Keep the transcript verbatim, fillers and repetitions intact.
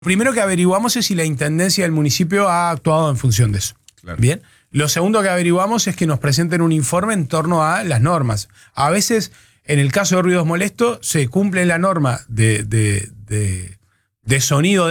Primero que averiguamos es si la intendencia del municipio ha actuado en función de eso. Claro. Bien. Lo segundo que averiguamos es que nos presenten un informe en torno a las normas. A veces, en el caso de ruidos molestos, se cumple la norma de, de, de, de sonido